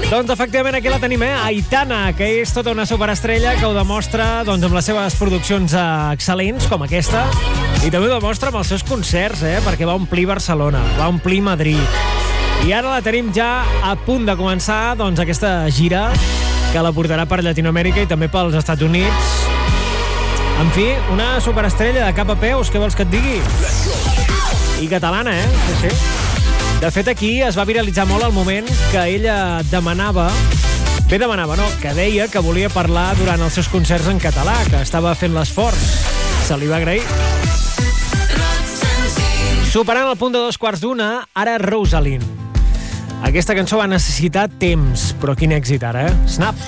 Doncs efectivament aquí la tenim, Aitana, que és tota una superestrella que ho demostra doncs, amb les seves produccions excel·lents, com aquesta, i també ho demostra amb els seus concerts, perquè va omplir Barcelona, va omplir Madrid. I ara la tenim ja a punt de començar doncs, aquesta gira que la portarà per Llatinoamèrica i també pels Estats Units. En fi, una superestrella de cap a peus, què vols que et digui? I catalana, Sí. De fet, aquí es va viralitzar molt el moment que ella demanava, que deia que volia parlar durant els seus concerts en català, que estava fent l'esforç. Se li va agrair. Superant el punt de 2:15, ara Rosalind. Aquesta cançó va necessitar temps, però quin èxit ara, Snap.